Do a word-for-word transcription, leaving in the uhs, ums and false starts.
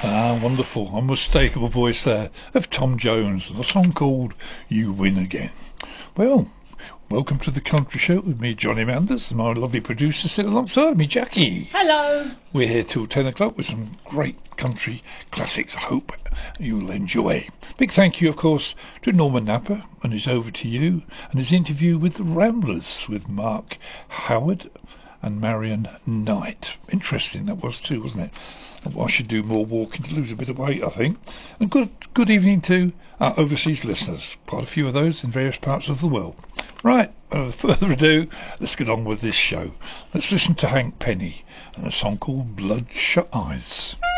Ah, wonderful, unmistakable voice there of Tom Jones, and a song called You Win Again. Well, welcome to the Country Show with me, Johnny Manders, and my lovely producer sitting alongside me, Jackie. Hello. We're here till ten o'clock with some great country classics I hope you'll enjoy. Big thank you, of course, to Norman Napper and his Over to You, and his interview with the Ramblers with Mark Howard and Marion Knight. Interesting that was too, wasn't it? I should do more walking to lose a bit of weight, I think. And good good evening to our overseas listeners. Quite a few of those in various parts of the world. Right, without further ado, let's get on with this show. Let's listen to Hank Penny and a song called Bloodshot Eyes.